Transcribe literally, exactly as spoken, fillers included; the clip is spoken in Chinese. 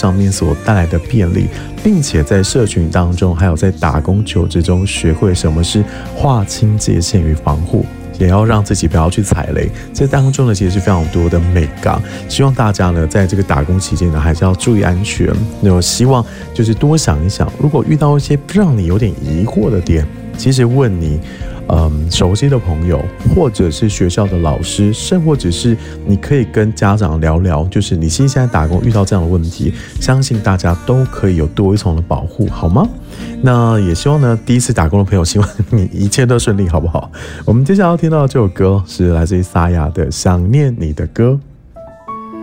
上面所带来的便利，并且在社群当中，还有在打工求职中，学会什么是划清界限与防护，也要让自己不要去踩雷。这当中呢，其实是非常多的美感。希望大家呢，在这个打工期间呢，还是要注意安全。那我希望就是多想一想，如果遇到一些让你有点疑惑的点，其实问你。嗯，熟悉的朋友，或者是学校的老师，甚或者是你可以跟家长聊聊，就是你现在打工遇到这样的问题，相信大家都可以有多一重的保护，好吗？那也希望呢，第一次打工的朋友，希望你一切都顺利，好不好？我们接下来要听到的这首歌是来自于沙哑的《想念你的歌》。